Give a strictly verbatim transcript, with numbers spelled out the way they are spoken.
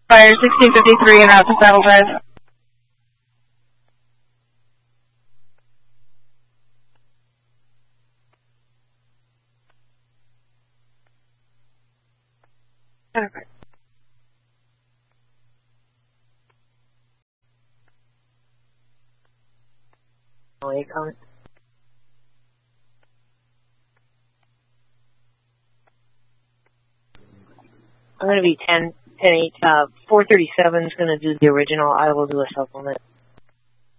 Fire sixteen fifty-three and out to Saddle Drive. Okay. Wait, um, I'm going to be ten, ten eight, uh, four thirty-seven is going to do the original. I will do a supplement.